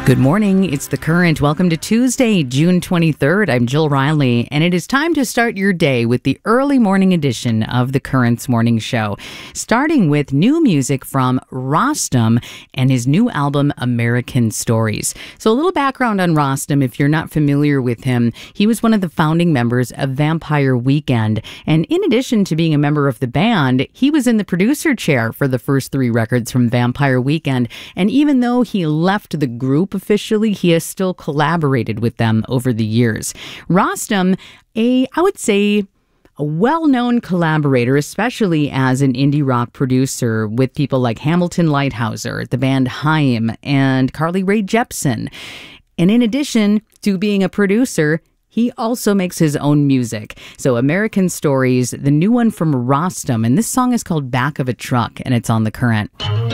Good morning. It's The Current. Welcome to Tuesday, June 23rd. I'm Jill Riley, and it is time to start your day with the early morning edition of The Current's morning show, starting with new music from Rostam and his new album, American Stories. So a little background on Rostam, if you're not familiar with him. He was one of the founding members of Vampire Weekend, and in addition to being a member of the band, he was in the producer chair for the first three records from Vampire Weekend, and even though he left the group officially, he has still collaborated with them over the years. Rostam, I would say, a well-known collaborator, especially as an indie rock producer with people like Hamilton Lighthouser, the band Haim, and Carly Rae Jepsen. And in addition to being a producer, he also makes his own music. So American Stories, the new one from Rostam, and this song is called Back of a Truck, and it's on The Current.